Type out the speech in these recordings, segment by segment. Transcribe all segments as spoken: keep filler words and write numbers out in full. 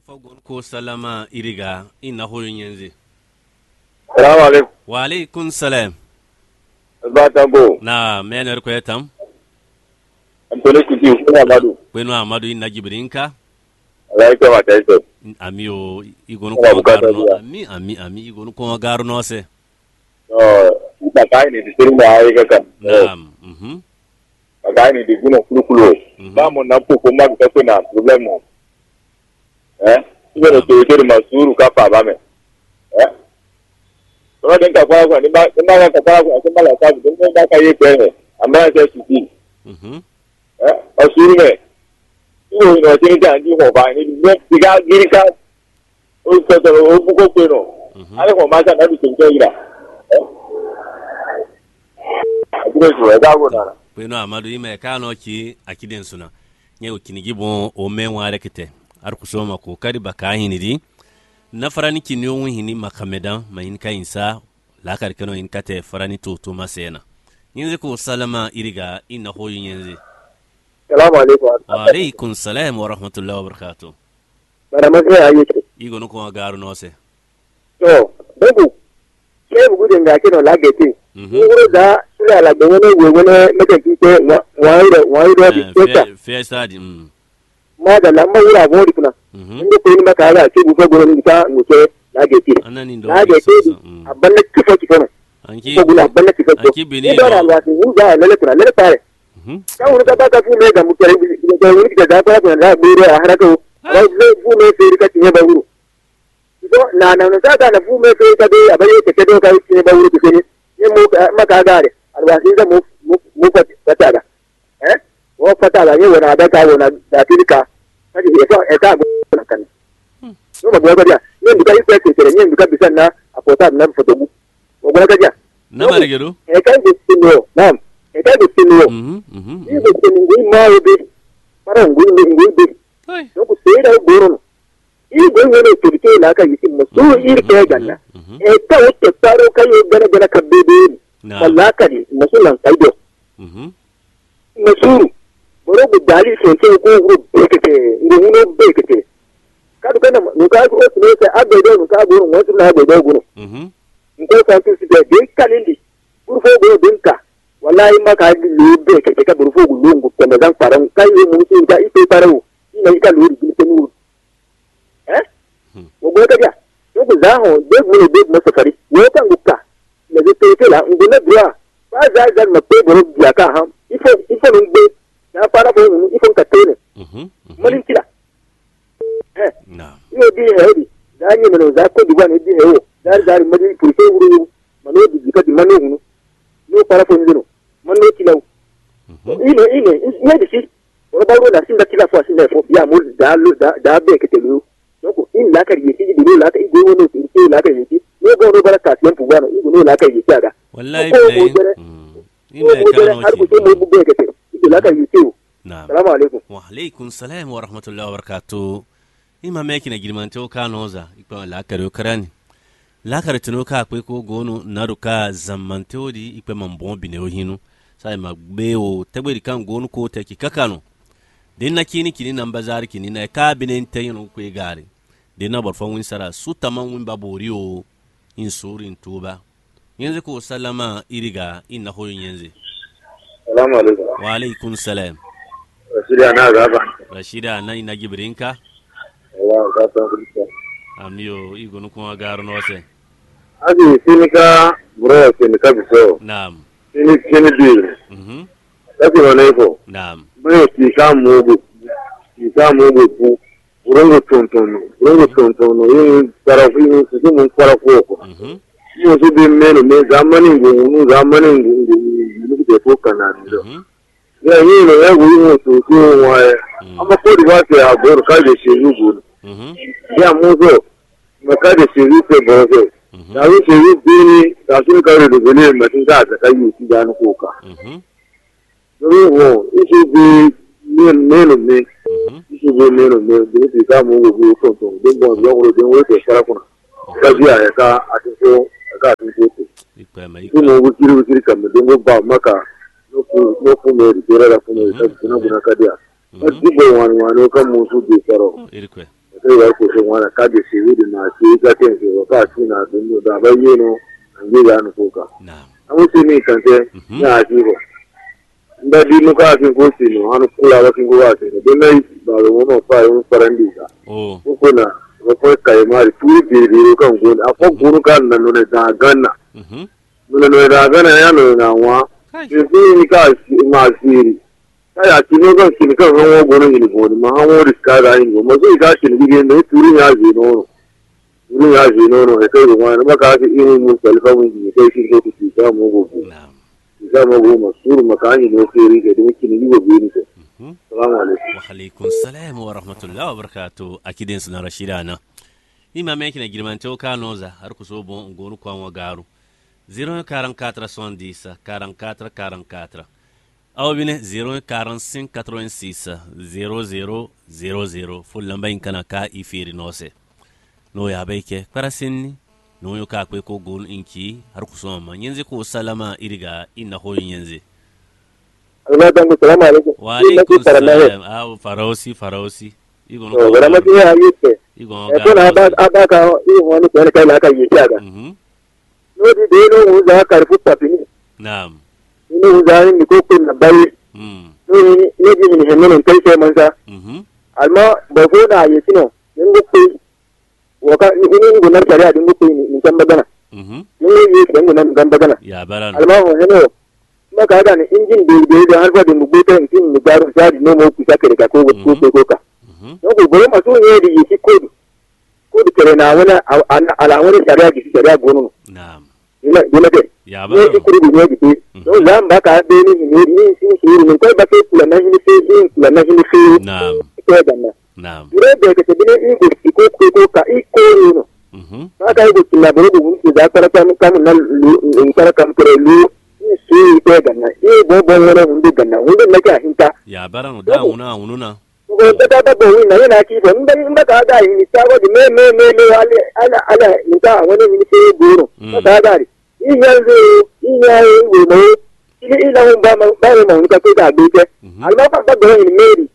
fagon ko salama iriga ina hoyin yanzu. Salamu alaikum. Wa alaikum salam. Ba tambo. Na mener ko yatam. Antole kiti ko Amadu. Kwenu Amadu ina jibrinka. Allah ya mata ito. Amiyo igonu ko garuno ami ami ami igonu ko garuno se. Oh, ita kai ni disirin da ai kaka. Naam. Mhm. Kai ni diguno kulukulo. Ba mo na ko ko ma ka ko na problem mo. Eh? Ibe to ite masuru ka pa ba me. Eh? Ko den ka kwa kwa ni ba ni ba ka kwa kwa ko mala ka den ka ka ye pe. Amma se sisi. Mhm. Eh? Asuru me. Iwo no tin ka ndi ho ba ni ni diga girika. O ko to o bu ko pe no. Ale ko ma sa na bi tin ke ira. Kwenu Amadu ime kano ki akiden suna. Nye ukinigi bon o menware kite. Arkusoma ko kari baka hinidi. Na farani kinyo hini makamedan ma inka insa la karikano inka te farani tutu masena. Yenze ko salama iriga ina hoyi yenze. Salamu alaikum. Wa alaikum salam wa rahmatullahi wa barakatuh. Bana mace ayyuka. Igo no ko garu no se. To, bugu. Ke bugu den ga kino lagete. Ngoro da sura la gbe wona we wona mete kike wa ida wa ida bi keka. Fair study. Mm. Ma da lamma ira bodi kuna. Inde ko ni maka ga ke bu ko goro ni ka nuke lagete. Anani ndo. Lagete aballa kifo kifo. Anki. Ko gula aballa kifo. Anki bini. Ida ra wati uza lele kuna lele pare. Mhm. Ka wona da ba fu me ga mu kere ga woni ga da ba kuna da bi ra haraka. Ra fu me sai ka tinye ba wuru. So na na na saka na fu me sai ka dai abaye ke do ka tinye ba wuru ke ni. Ni mu maka gare alwasin da mu mu fata ga eh wo fata ga ni wona da ka wona da tilka kaje ya fa e ka go na kan no ma go ga ni ndika ise ke tere ni ndika bisan na apota na foto mu o go ga ja na ma regedo e ka de sino nam e ka de sino mhm mhm ni de sino ni ma o de para ngu ni ngu de ai no ko se da go no i go ne to ke na ka yi mu su ir ke ganna e ka wuce taro kai gana gana ka bebe wallaka ne musulan kaido mhm musuru boro bu dali so ce ko guru bekete nguno bekete kadu kana nuka ko ne sai abe do nuka guru wasu na abe do guru mhm ko san su de de kalindi burfo go dinka wallahi maka lu bekete ka burfo gu lungu ko da zan faran kai mu su ga ite farau ina ita luri bi tenu eh wo go ga ko za ho de mu de mu safari wo kan gukka le de te la nguna bia ba za za na pe boro bia ka ha ifo ifo ngbe na para bo ifo ka tene mhm malin kila eh na yo di hedi za ni meno za ko di ba ni di hewo za za madi purse wuru mano di ka di mano hunu no para fo ngino mano kila ine ine ne di si ro ba ro na sin da kila fo sin da fo bia mo da lo da da be ke te lu donc in la ka yiti di lo la ka igo wono ti la ka yiti no go no baraka siyan pugano igo no la ka yiti aga wallahi bai ina kano har ku sai mu bege te igo la ka yiti na'am assalamu alaikum wa alaikum salam wa rahmatullahi wa barakatuh ima meki na girmante o kanoza ikpa la kare karani la kare tuno ka kwe ko gono naruka zamante odi ikpa mambon bine o hinu sai magbe o tebedi kan gono ko te ki kakano den na kini kini nan bazar kini na ka bine tayin ko e gare den na barfan win sara su taman win babori o in surin tuba yanzu ko sallama iriga inna hoyin yanzu assalamu alaikum wa alaikum salam rashida na gaba rashida na ina gibrinka Allah ka san ku amiyo igonu kuma garu no se abi sinika bro sinika biso naam sinik sinik mhm tabi wala ko naam bro ki ka mugu ki ka mugu ku urongo tontono urongo tontono yin tarafu yin su mun kwarafu ko mhm yin su bin meno me zamanin gungu zamanin gungu ne ke to kana ndo ya yin ne ya gungu to so wa amma ko di ba ta abor ka de shi yugo mhm ya muzo maka da shi rufe bose da rufe rufe da sun kare da gune mutum za ta kai shi da koka mhm don wo ishi bi meno me ishi bi meno me da shi ka mu go ko to don bon yo ro den wo te fara kuna ka biya ya ka a tinso ka tinso ikpa mai ko mu kiri kiri kam don go ba maka no ku no ku me ri da ku me ta kuna kuna ka dia ka dibo wan wan kan mu su bi saro irkwe sai ya ko sun wani kaje shi wudi na shi ka ten shi ka tuna dun da bayyano an ji ya nuko ka na'am an sai ni kan sai ya ji ko da di no ka fin ko shi no an kula wa kin go wa sai don dai ba da mu fa yin farandi ka oh ko na ko kai ma turi biri kan go a ko guru kan nan ne da ganna mhm mun ne da ganna ya no na wa sai ni ka ma siri aya kino kan kini kan hawo gono ni gono ma hawo riska da yin go ma sai ka shi ni ne turi ya ji no turi ya ji no no e kai go ma ma ka ji in mun salfa mun ji kai shi ko ki ta mu go na'am za mu go ma sur ma ka ni no kiri ke dun kini ni go bi ni ko assalamu alaikum wa alaikum salam wa rahmatullahi wa barakatuh akidin suna rashida na ima me kina girman to ka noza har ku so bon gonu kwan wa garu zero quarante-quatre soixante-dix quarante-quatre quarante-quatre aw bine zero quarante-cinq quatre-vingt-six zero zero zero zero full lamba in kana ka ifiri nose no ya baike parasinni no yo ka kwe ko gon inki har ku so ma yanzu ko salama iriga inna hoyin yanzu Allah dan ku salamu alaikum wa alaikum salam aw farausi farausi igo no gara ma ya yite igo e ko na ba aba ka i woni ko ne kai la ka yi tiaga mhm no di de no mu za ka rufu tapini na'am ni mu za ni ko ko na bayi mm ni ni ni ni hemme non kai sai manza mhm alma ba ko na yi tino nin go ko waka ni ni go na tare adin go ko ni kan bagana mhm ni ni kan go na kan bagana ya baran alma ho heno maka da ni injin da da da har fa da mu gota injin mu garu sai no mo ku sake da ko ko ko ka mhm no go go ma so ne da yi ko ko da kare na wani ala wani shari'a gi shari'a gono na'am ina ina da ya ne ki baran kuri ne gi to zan baka da ni ne ni sin shi ni kai ba sai kula na ni sai in kula na ni sai na'am ko da na na'am ire da ka tabi ne in ko ko ko ka i ko no mhm ba ka yi kula buru da mun da ka raka mun kamun nan in ka raka mun kare lu ni sai ko da na e bo bo wani hunde da na hunde na ka hinta ya baran da una ununa ko da da da bo ni na yana ki ba in ba in ba ka da ni ta go me me me me ala ala ala ni ta wani ni sai goro ka da ri in yanzu in yayi wo ile ila hun ba ma ba ma ni ka ko da gbe alma fa ba go ni meri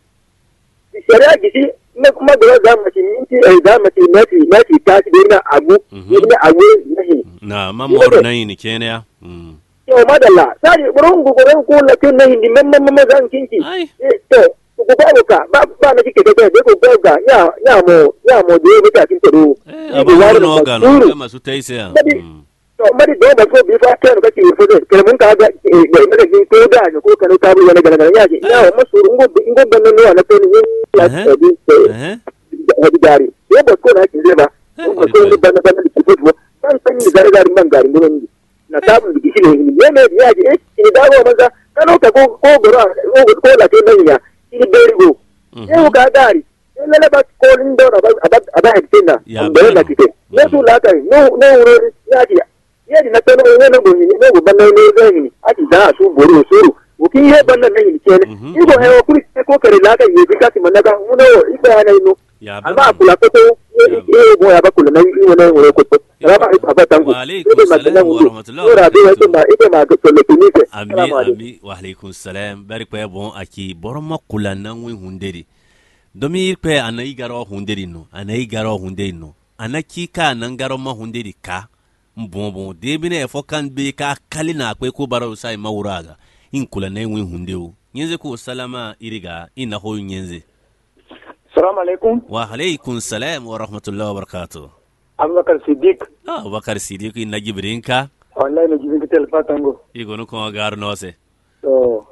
shari'a gidi na kuma da za mu ci minti ai za mu ci mafi mafi ta ci na agu ne agu ne na mamor nan ni kenya mm to madalla sai gurin gurin ko la kin nan din nan nan zan kinki to ku ba ka ba ba na kike da da ko ga ya ya mo ya mo de mita kin to eh ba no ga no masu taise ya to mari do ba ko bi fa ta ka ci fo da mun ka ga ga na kin ko da ko kana ta bu wani ga ga ya ji ya mo suru ngo ngo ban no na to ni ya ta bi eh hadi dari ya ba ko na kin ba ko ko ni ban ban ki fo ban san ni gari gari ban gari ne na ta bu ki ne ne ne ya ji eh ni da go maza kano ka ko ko gora ko ko la ke nan ya ni beri go eh ka dari ne le ba ko ni do ba aba aba hektina ba na kike ne su la kai no no ya ji yadi na tono ne no go ni ne go banna ne zai ni ati da su boro suru o ki he banna ne ni kene ibo he o kuri ko kare la ga ye bika ti managa uno ibo ana ino alba kula ko to e go ya ba kula na ni wona wona ko to raba aba tangu wa alaikum salam wa rahmatullahi wa barakatuh ma ite ma ko le tunike ami ami wa alaikum salam bari ko bon aki boroma kula nan wi hunderi domi pe anai garo hunderi no anai garo hunderi no anaki ka nan garo ma hunderi ka bon bon debine fo kan be ka kalina kwe ko baro sai mawuraga in kula nay wi hundeu nyenze ko salama iriga ina ho nyenze assalamu alaikum wa alaikum salam wa rahmatullahi wa barakatuh abubakar siddiq ah abubakar siddiq ina jibrinka wallahi na jibrinka tel fatango igo no ko gar no se to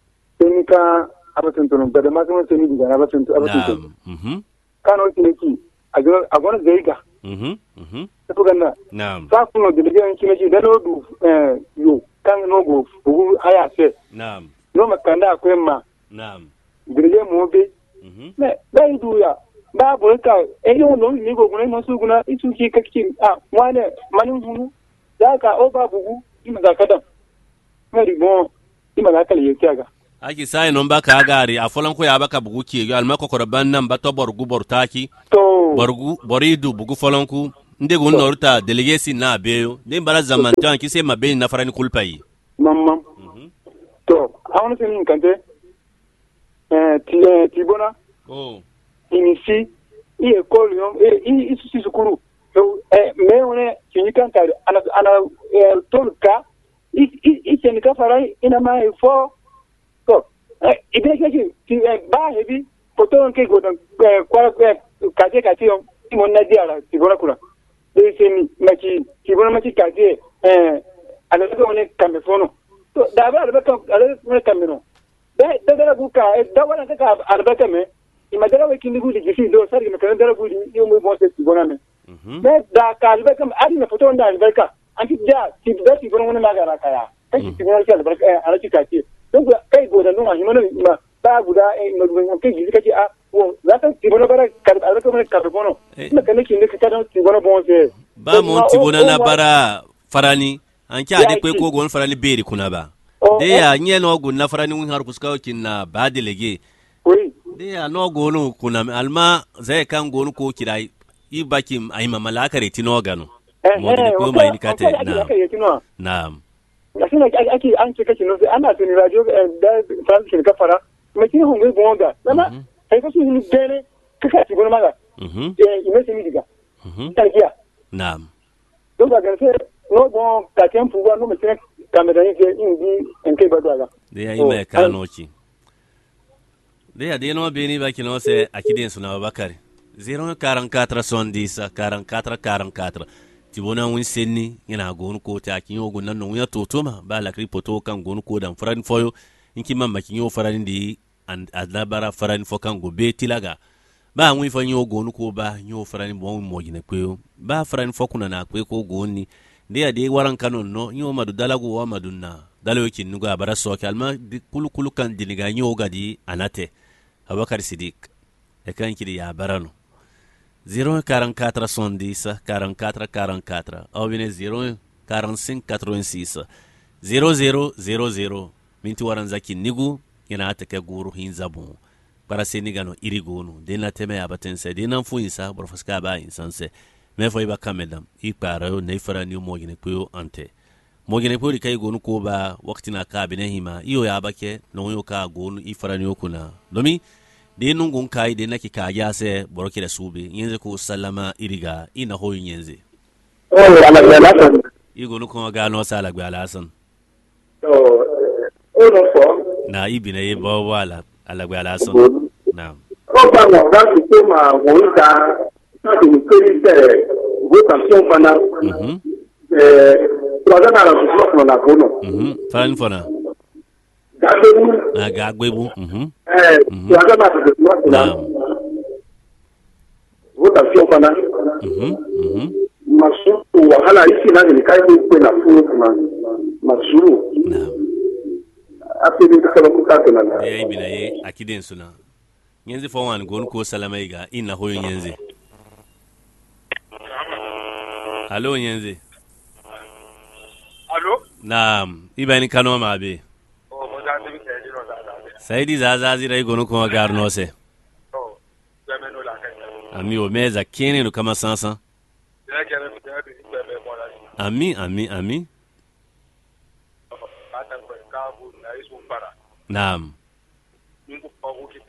tenika abatun tunu da ma kuma tuni diga na batun abatun mhm kano tiniki agona agona zeiga mhm mhm tuganna naam sa kuno delige kime ji da no du eh yo kan no go bugu aya se naam no makanda akwai ma naam delige mo be mhm me dai du ya ba bo ka e yo no ni go guna mo su guna isu ki kake ah wane manin hunu da ka o ba bugu ima ga kadan mari mo ima ga kale yake ga aki sai non baka gari a folon ko ya baka bugu ki yo alma ko korban nan ba to borgu bortaki to borgu boridu bugu folon ku nde gun norta delegasi na beyo de bara zaman tan ki se mabe na farani kulpai mamma to awon sen kante eh ti ti bona oh inisi iye kolu yom i isi sukuru so me one kinyikan ka ana ana tolka i i senika farai ina mai fo so ibe ke ki ba hebi poto nke godon kwa kaje kaje yom mon na diara tibona kula de semi machi tibona machi kaje eh ana ko one kamefono so da ba da ka ala ne kameno da da da ku ka da wala ka arbaka me imadara we kindi gudi gisi do sari me kan dara gudi yo mo mo se tibona me me da ka albaka ari na foto nda albaka anti da tibda tibona wona magara kaya kai tibona ka albaka ala ci kace don kai goda no ma himano ma ta guda eh ma kai gisi kace a wo za ka tibona bara ka albaka me ka bono me kan kindi ka ta tibona bon se ba mo tibona na bara farani an ki ade kwe ko gon farani beri kuna ba de ya nye no gon na farani won har kuska kin na ba delege oui de ya no gonu kuna alma zai kan gonu ko kirai i bakim ai mama la kare tino gano mo de ko mai ni kate na na'am lakin ake an ce kace no ana tuni radio da France ka fara me kin hungu bonga dama sai ka su ni dele kaka ti gona maga mhm eh ime se mi diga mhm tarkiya na'am donc ga gase no bon ka tempo wa no me kin kamera ni ke indi en ke badwa de ya ime ka no ci de ya de no be ni ba kino se akidin suna bakari zero quarante-quatre soixante-dix quarante-quatre quarante-quatre tibona win senni ina gonu ko ta kin yogo nan no ya totoma ba la kripoto kan gonu ko dan faran foyo inki mamma kin yo faran di and adabara faran fo kan go be tilaga ba win fo yo gonu ko ba yo faran bo mo gine ko ba faran fo kuna na ko ko goni de ya de waran kanon no yo madu dalago wa madunna dalo kin nuga bara so kalma kulu kulu kan diniga yo gadi anate Abakar Sidik e kan kidi ya barano zero quarante-quatre soixante-dix quarante-quatre quarante-quatre ou bien zero quarante-cinq quatre-vingt-six zero zero zero zero minti waranza kinigu ina atake guru hinzabu para senigano irigonu dena teme abatense dena fuinsa borfaska ba insanse me foi ba kamedam i para yo nei fara ni mogine ko ante mogine ko kai gonu ko ba wakti na ka bine hima iyo ya bake no yo ka gonu i fara ni okuna domi de nungun kai de naki ka ya se boroke da sube yenze ko sallama iriga ina hoyin yenze oh ala galasan igo nu ko ga no sala galasan to o no fo na ibina ye ba wala ala galasan na ko ba mo ga ki ma wonda ta ni kiri te go tension bana mhm eh projet na la ko na ko no mhm fan fona gagbebu ah gagbebu mhm eh ya ga ma ko na wuta sio kana mhm mhm masu wahala hiki na ni kai ko na fu na masuru na apili kama kukata na eh ibina ye akiden suna nyenzi fo wan gon ko salama iga ina hoyo nyenzi allo nyenzi allo naam ibani kano mabe Saidi zazazi rai gonu kuma garno se. Oh, jameno la kai. Ami o meza kene no kama sansan. Ya kene no ya bi be mo la. Ami ami ami. Ata ko ka bu na isu para. Naam. Ningu pa ku kite.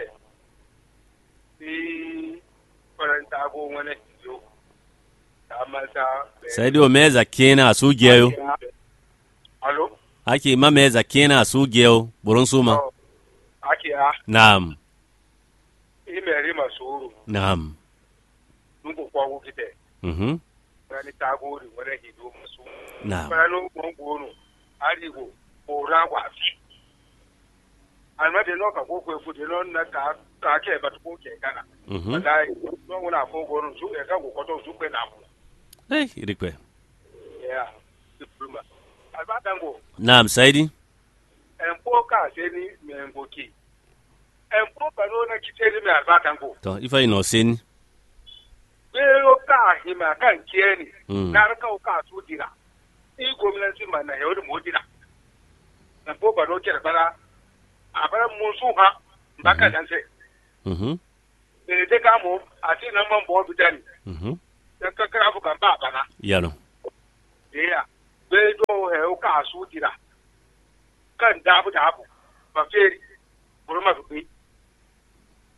Ti paranta go ngone yo. Amalta. Saidi o meza kene asu geyo. Allo? Aki ma meza kene asu geyo burun suma. Aki a. Naam. Imeri masuru. Naam. Ningu pa ku kite. Mhm. Ni tago ri wala hido masu. Naam. Pano gongo no. Arigo ora wa fi. Alma de no ka ko ko fu de no na ka ka ke ba ko ke kana. Mhm. Dai no una ko go no su e ka ko to su pe na mu. Eh, irikwe. Yeah. Diploma. Alba tango. Naam, Saidi. Empo ka se ni membo ki. Empo ka no na kiteri me alba tango. To, ifa ino sen. Pero ka hima kan kieni. Mm. Na ka ka su dira. I gwamnati ma na yau da mu dira. Empo ka no kira bara. Abara mu su ha. Baka dan se. Mhm. E de ka mo ati na man bo bidani. Mhm. Dan ka kra fu kan ba bana. Yano. Yeah. Be do he o ka su dira. Kan da bu da bu. Ba feri. Burma bu bi.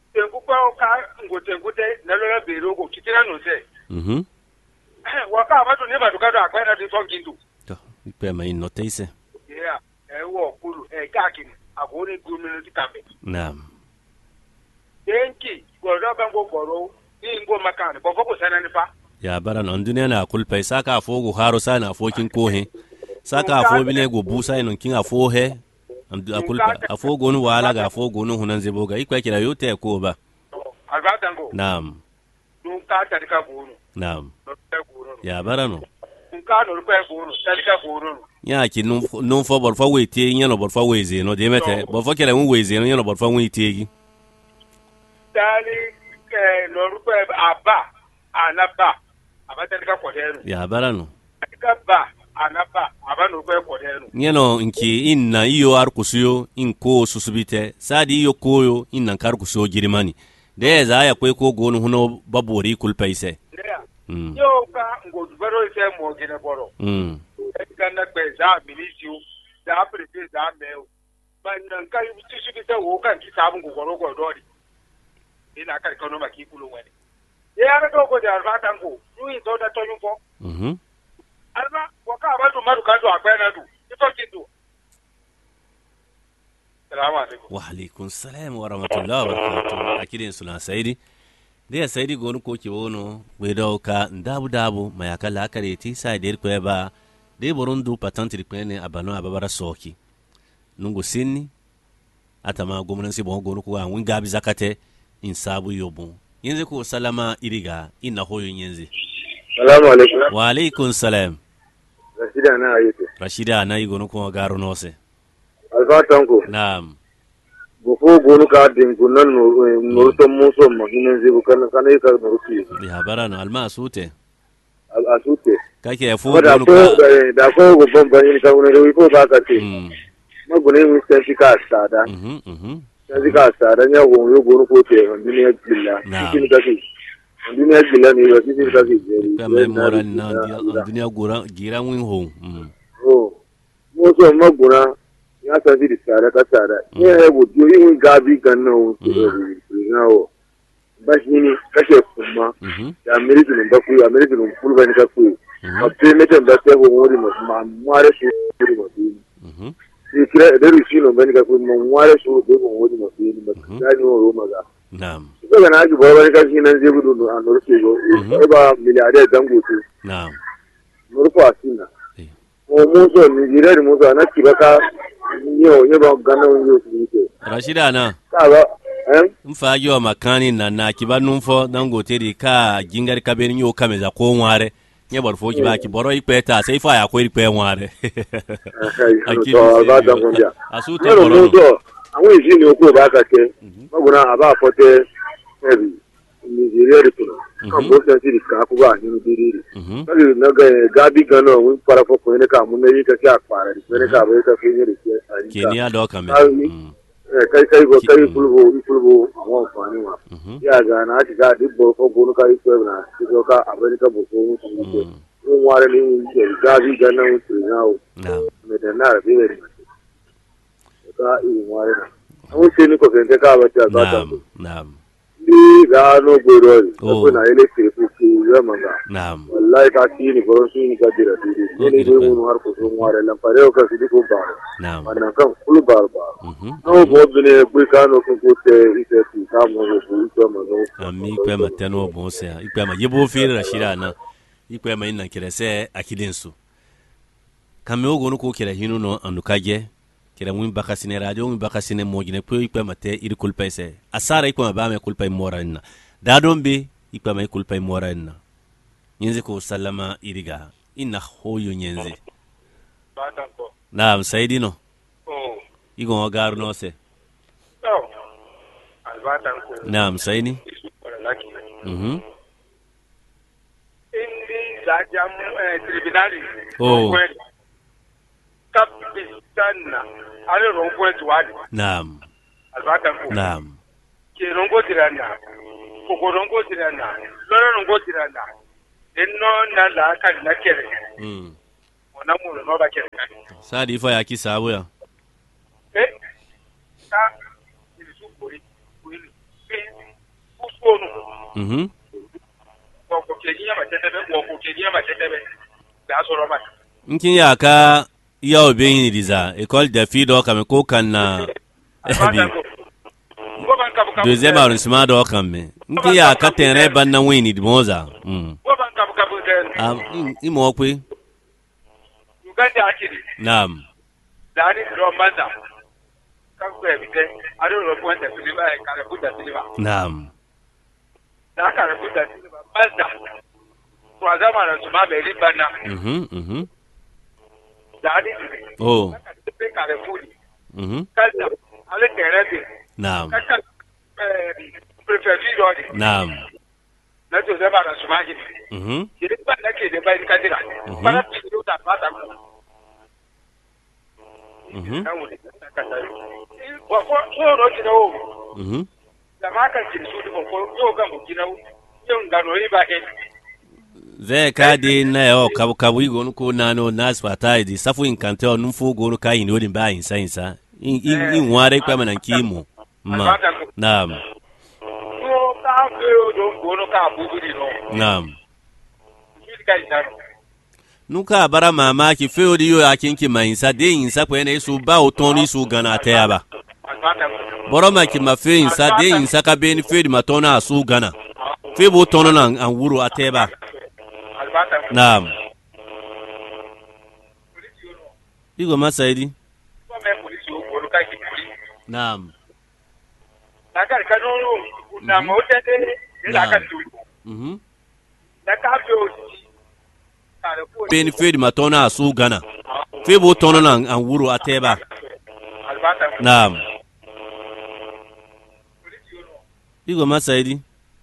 tengupa ka ngotengute nalola bero go kitira no se mhm waka abatu ne baduka do akwena de tongindu to ipe mai notice yeah e wo kulu e kakini agone community campaign naam denki godo bango goro ni ngo makane bo foko sana ni fa ya bara non duniya na kulpai saka afogo haro sana afokin kohe saka afo bine go busa ino kin afo he amdu akulpa afogo nu wala ga afogo nu hunan zebo ga ikwa kira yote ko ba albatango naam dun ka tarika goro naam ya bara no dun ka no ko goro tarika goro ya ki nun nun fo bor fo wete nyano bor fo weze no de mete bor fo kira un weze no nyano bor fo wete gi dali ke no rupe aba anaba abatarika kodero ya bara no tarika ba anaba abano ko kodero nyano nki inna iyo ar kusuyo in ko susubite sadi iyo koyo inna kar kusuyo girimani de za ya kwe ko gonu huno babori kulpaise mm yo ka ngodubero ise mo gine boro mm kana kwe za minisio za prete za meo bannan kai susubite wo kan ki sabun gogoro godori ina ka kono maki kulu wani ya ra ko da alfatan ko yi to da to yumfo mhm alba waka abatu maru kanto akwena du ito kindu salamu alaikum wa alaikum salam wa rahmatullahi wa barakatuh akidin suna saidi de saidi gonu ko ke wono we ka ndabu dabu mayaka la kareti sai der ko ba de borundu patante di pene abano ababara soki nungu sinni atama gomnansi bon gonu ko an winga bi zakate in sabu yobun yenze ko salama iriga ina hoyo yenze salamu alaikum wa alaikum salam rashida na ayete rashida na igonu ko garu nose alfa tanko naam bofo gonu ka din gunan no no to muso ma hinin zibu kan kan ka no rufi ya barano alma asute al asute kake fu da gonu ko ka da ko go bomba ni ka wona ko ba ka te mm magune mi sai ka sada mhm mhm sai ka sada nya go yo gonu ko te duniya billa kin ka ki duniya billa ni wa kin ka ki ka memora na dunia gura gira win ho mm oh muso maguna ya sa di sada ka sada ne ya go yo yin gabi ganno no ba shi ne kashe kuma mhm da america ne ba ku america ne fulba ne ka ku a pe meten ba sai go wori mo ma mare su wori mo mhm si kira da rushi no ban ka ku mo mare su do go wori mo ni ba da ni ro maga naam ko ga na ji ba ba ka shi nan je gudu an ro ke go ba miliare dango tu naam mo ko asina o mo so ni dire mo so na ki ba ka yo yo ba ganno yo ni ke rashida na ka ba eh mfajo makani na na kibanumfo dangote di ka jingar kabeni nyo kameza ko nware nye borfo ki ba ki boro ipeta sai fa ya ko ipe nware to ba da ngonja asute no boro no àwọn isi ni oko ba ka ke maguna aba fote heavy Nigeria ri kuno kan bo se ti ka ku ba ni diriri kali na ga gabi gano won para fo ko ne ka mun ne ka ka para ri ne ka ba ka fi ni ri Kenya do kame kai kai go kai fulbo fulbo àwọn fani wa ya ga na ti ga dibbo ko gonu kai ko na ti go ka America bo ko mu ti won ware ni gabi gano won ti nawo na me da na bi ri ka i ware na àwọn se ni ko fe ka ba ta ba ta naam naam ni ga no goro ko na ile ti ku ku ya manga naam wallahi ka ti ni goro su ni ka dira ti ni ni do mu har ko so ware la pare o ka ti ko ba naam wannan kan kulu ba ba mhm no bo bine gbe ka no ko ko te ite ti ka mo ko ko mo no ami kwe mateno bonse ikwe ma yebo fere rashida na ikwe ma ina kirese akidensu kame ogo no ko kira hinu no anukaje kira mu bakasine radio mu bakasine mojine po ikwe mate iri kulpaise asara ikwe ba me kulpai moranna dadombe ikwe ma kulpai moranna nyenze ko sallama iriga inna hoyo nyenze batango naam saidino oh igo garu no se oh albatango naam saini laki mhm indi za jam tribunali oh kapitana ale rongo tuwadi naam albatango naam ke rongo tirana ko rongo tirana loro rongo tirana enno na la ka na kere mm ona mu no ba kere sadi fa ya kisabo ya eh ta ili su kori kuri School. Mhm. Ko ko ke ni ma tete be ko ko ke ni ma tete be. Da so Robert. Nkin ya ka ya obe yin diza école de filles do kam ko kan na deuxième arrondissement do kam me. Nkin ya ka terrain ban na wini di moza. Mm. Ko ban ka ka bu den. Ah, i mo kwe. Uganda akiri. Naam. Dari ro manda. Ka ko e bite. Ado ro point de Silva e ka ko da Silva. Naam. Da ka ko da Silva. Manda. Kwa zama na tuma be ri bana. Mhm, mhm. Dari. Oh. Pe ka re fudi. Mhm. Kaza. Ale tere bi. Naam. Kaka eh prefecture do di. Naam. Na to zama na tuma ji. Mhm. Kiri ba na ke de ba ka dira. Para ti do ta ba ta. Mhm. Wa ko so ro ti do. Mhm. Da ma kan ti su di ko yo ga mu kina yo ngano yi ba he. Zai ka di na yau kabu kabu igonu ko nano nas fata di safu inkante o numfu gonu ka yin odin ba yin sai sa in in ware kwa manan kimo ma naam Ko ka ko do gonu ka bubu di no. naam Ki ka ina. nuka bara mama ki fe odi yo akinki mai sa de yin sa kwa ne su ba o toni su gana ta ya ba boro ma ki ma fe yin sa de yin sa ka be ni fe di matona su gana fe bo tono nan an wuro ateba naam Igo Masaidi. Naam. Nakari kanoro na motete ila katu. Mhm. Nakabe osi. Beni fedi matona asu gana. Febo tono nan an wuro ateba. Naam. Igo Masaidi.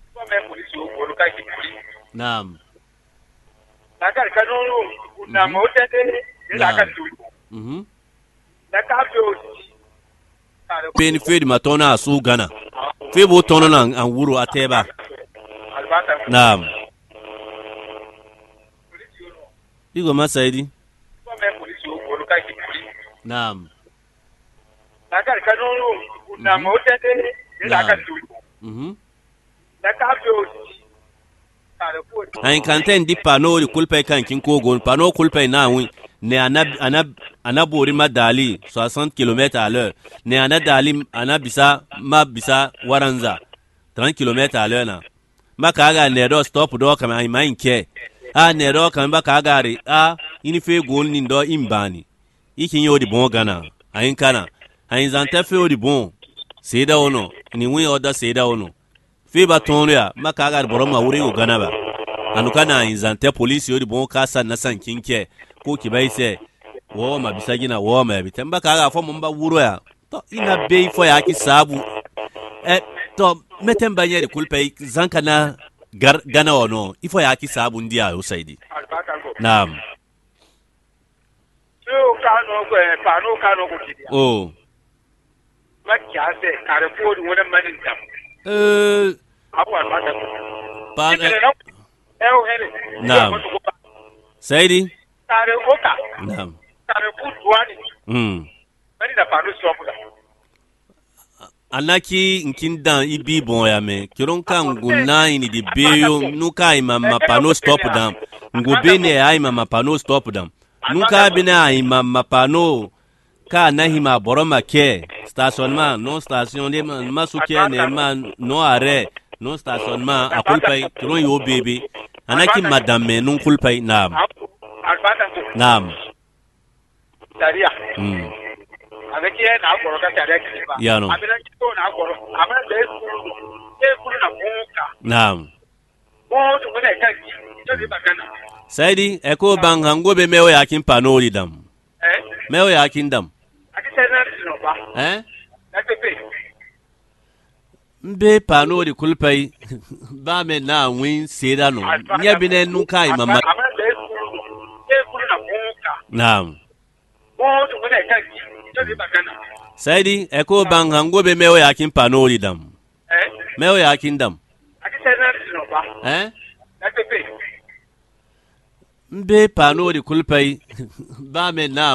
Naam. Nakari kanoro na motete ila katu. Mhm. Nakabe osi. Beni fedi matona asu gana. Febo tono nan an wuro ateba. Naam. Igo Masaidi. Naam. Nakari kanoro na motete ila katu. Mhm. Nakabe osi. Ayin kanten di pano di kulpay kan kin kogon pano kulpay na wi ne anab anab anabori madali soixante kilomètres à l'heure ne anadali anabisa ma bisa waranza trente kilomètres à l'heure na maka aga ne do stop do kam ay main ke a ne do kam ba ka gari a ini fe gon ni do imbani ikin yo di bon gana ayin kana ayin zanta fe di bon seda ono ni wi oda seda ono fe ba tonria maka aga boro ma wuri go gana ba anuka na inzante polisi yodi bon kasa na san kinke ko ki bai se wo ma bisa gina wo ma bi tamba ka ga fo mun ba wuro ya to ina bei fo ya ki sabu e to meten banye de kulpe zanka na gar, gana wono ifo ya ki sabu ndia yo saidi naam so kano ko pano kano ko kidia oh makiase kare ko wona manin tam eh abu almata pan Ewo hele. Naam. Saidi? Kare oka. Naam. Kare kutwani. Mm. Bani da pano sopuda. Anaki nkindan ibi bon ya me. Kiron ka nguna ini di beyo nuka ima mapano stop dam. Ngubene ya ima mapano stop dam. Nuka bina ima mapano ka nahima boroma ke. Stationnement, non station de masuke ne ma no arrêt. Non stationnement a kulpay kiron yo bebe. Anaki madame nun kulpay naam. Naam. Taria. Mm. Avec yeye na akoro ka taria kiba. Ya no. Abina kito na akoro. Abina de kulu. E kulu na kuka. Naam. Mo to mena kanki. To di bakana. Saidi eko bang hango be mewo yakin panoli dam. Eh? Mewo yakin dam. Akita na no ba. Eh? Na pepe. Mbe panoli kulpay ba me na win seda no. Nya bine nuka imama. Abina de kulu. E kulu na kuka. Naam. Mo to mena kanki. To di bakana. Saidi eko bang hango be mewo yakin panoli dam. Eh? Mewo yakin dam. Akita na no ba. Eh? Na pepe. Mbe panoli kulpay ba me na